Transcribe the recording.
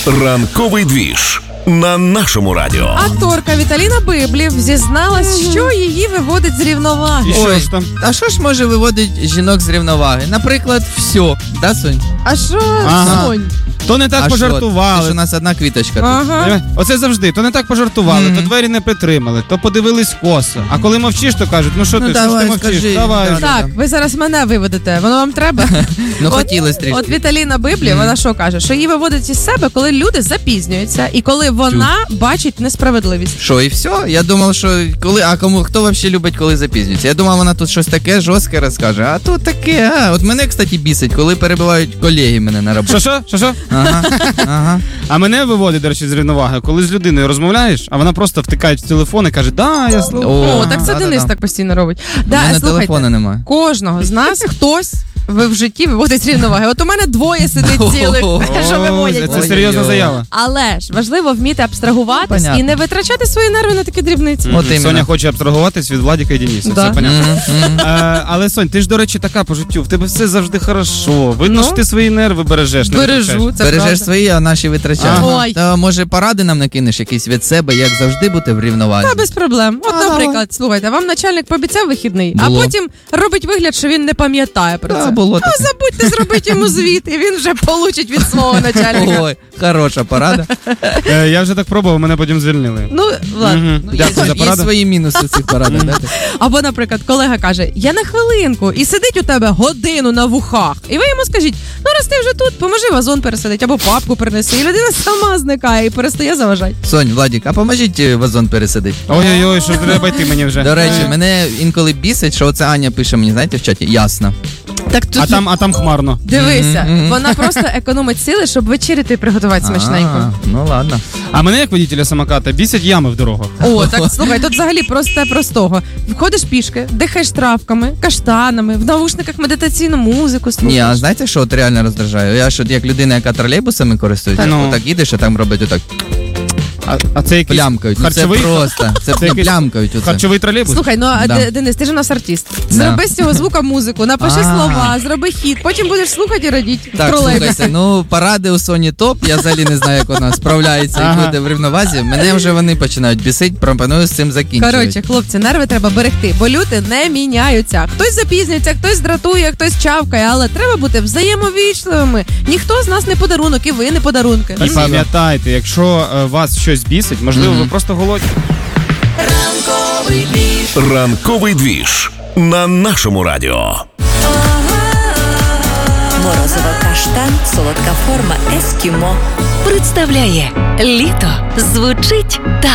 Ранковий двіж на нашому радіо. Акторка Віталіна Библів зізналась, що її виводить з рівноваги. І що ж там? А що ж може виводити жінок з рівноваги? Наприклад, все. Да, Сонь? А що, Ага. Сонь? То не так А пожартували. Що? Ти ж у нас одна квіточка тут. Ага. Оце завжди. То не так пожартували, то двері не притримали, то подивились косо. А коли мовчиш, то кажуть, ну що Ну, ти, що ж давай, ти мовчиш? скажи, Давай. да. вже. Так, ви зараз мене виведете. Воно вам треба? Ну, хотілося трішки. От Віталіна Библів, вона що каже? Що її виводить із себе, коли люди запізнюються і коли вона бачить несправедливість. Що, і все? Я думав, що коли. А хто взагалі любить, коли запізнюється? Я думав, вона тут щось таке жорстке розкаже. А тут таке. От мене, кстати, бісить, коли перебивають колеги мене на роботі. Що? Ага. А мене виводить, до речі, з рівноваги, коли з людиною розмовляєш, а вона просто втикає в телефон і каже, да, я слухаю. О, так це да, Денис да. так постійно робить. У мене телефону немає. Кожного з нас хтось в житті виводить з рівноваги. От у мене двоє сидить цілих, що виводять. Це серйозна заява. Але ж важливо вміти абстрагуватись Понятно. і не витрачати свої нерви на такі дрібниці. От іменно. Соня хоче абстрагуватись від Владіка і Дениса, Да. це понятно. Але, Сонь, ти ж, до речі, така по життю, в тебе все завжди хорошо. Видно, Ну? що ти свої нерви бережеш. не Бережу, витрачаєш. це Бережеш правда. свої, а наші витрачаємо. Ага. Ой. Та може поради нам накинеш якісь від себе, як завжди бути в рівновазі? Та без проблем. От, наприклад, слухайте, вам начальник пообіцяв вихідний, Було. а потім робить вигляд, що він не пам'ятає про Та, це. було таке. Забудьте зробити йому звіт, і він вже получить від свого начальника. Ой, хороша порада. Я вже так пробував, мене потім звільнили. Ну, ладно. Мгм. Дякую за Є пораду. свої мінуси в цих порадах. да? Або, наприклад, колега каже, я на хвилинку, і сидить у тебе годину на вухах. І ви йому скажіть, ну раз ти вже тут, поможи вазон пересадити, або папку принеси. І людина сама зникає і перестає заважати. Сонь, Владік, а поможіть вазон пересадити. Ой-ой-ой, що треба йти мені вже. До речі, мене інколи бісить, що оце Аня пише мені, знаєте, в чаті, ясно. Так тут А там хмарно. дивися, Мгм. вона просто економить сили, щоб вечеряти приготувати смачненько. А, ну ладно. А мене, як водителя самоката, бісять ями в дорогах. О, так слухай, тут взагалі простого. Входиш пішки, дихаєш травками, каштанами, в навушниках медитаційну музику слухаєш. Ні, а знаєте, що от реально роздражає? Я ж от як людина, яка тролейбусами користується, Ну. отак їдеш, а там роблять отак, А це якийсь плямкають. Ну, це харчовий, просто, це якийсь плямкають оце. харчовий тролейбус? Слухай, ну а Да. Денис, ти ж у нас артист. Да. Зроби з цього звука музику, напиши А. слова, зроби хіт, потім будеш слухати і радіти. Так, слухайте, ну поради у Соні топ, я взагалі не знаю, як вона справляється і Ага. буде в рівновазі. Мене вже вони починають бісити, пропоную з цим закінчувати. Коротше, хлопці, нерви треба берегти, бо люди не міняються. Хтось запізнюється, хтось дратує, хтось чавкає, але треба бути взаємовічливими. Ніхто з нас не подарунок, і ви не подарунки. І пам'ятайте, якщо вас щось бісить, можливо, ви просто голодні. Ранковий двіж на нашому радіо. Морозова каштан, солодка форма ескімо. Представляє літо звучить так.